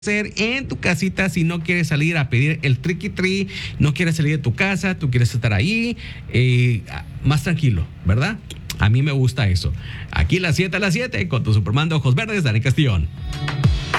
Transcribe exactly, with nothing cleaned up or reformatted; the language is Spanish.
hacer en tu casita si no quieres salir a pedir el tricky tree, no quieres salir de tu casa, tú quieres estar ahí eh, más tranquilo, ¿verdad? A mí me gusta eso. Aquí las siete a las siete con tu Superman de ojos verdes, Dani Castillón.